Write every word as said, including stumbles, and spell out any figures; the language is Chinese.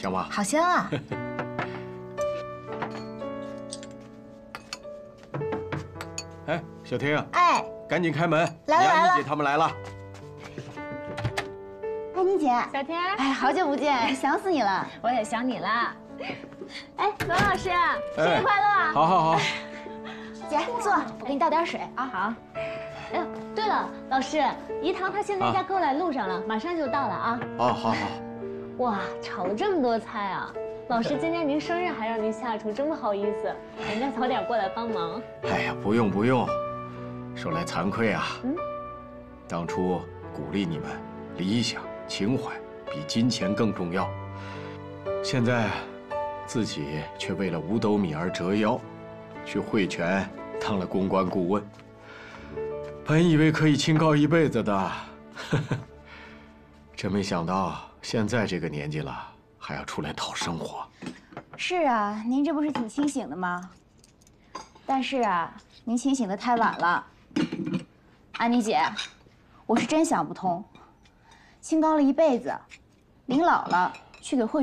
香吗？ 好香啊！ 哎，小婷， 哎， 赶紧开门， 来了来了你姐他们来了。 安妮姐， 小天， 哎，好久不见，想死你了。 我也想你了。哎，罗老师，生日快乐啊！ 好好好。 姐，坐，我给你倒点水啊。 好。哎呦，对了，老师，饴糖他现在在过来路上了，马上就到了啊。 哦，好好。 哇，炒了这么多菜啊！老师，今天您生日还让您下厨，真不好意思，人家早点过来帮忙。 哎呀，不用不用，说来惭愧啊。 嗯。 当初鼓励你们，理想情怀比金钱更重要。现在，自己却为了五斗米而折腰，去汇泉当了公关顾问。本以为可以清高一辈子的，呵呵，真没想到现在这个年纪了，还要出来讨生活。 是啊，您这不是挺清醒的吗？但是啊，您清醒的太晚了。安妮姐，我是真想不通，清高了一辈子，临老了去给汇